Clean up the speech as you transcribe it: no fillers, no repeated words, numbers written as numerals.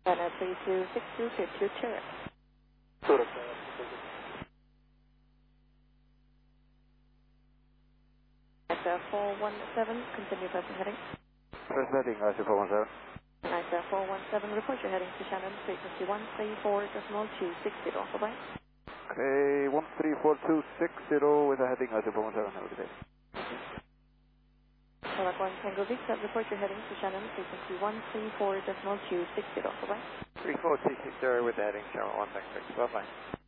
China 326252 Cherry. ISA 417, continue present heading. First heading, ISA 417. ISA 417, report your heading to Shannon, frequency 134.260, bye-bye. Okay, 134.260 with a heading ISA 417, have a good day. Select 1 Tango Victor, report your heading to Shannon, frequency 134.260, bye-bye. 34260 with a heading, Shannon 166, bye-bye.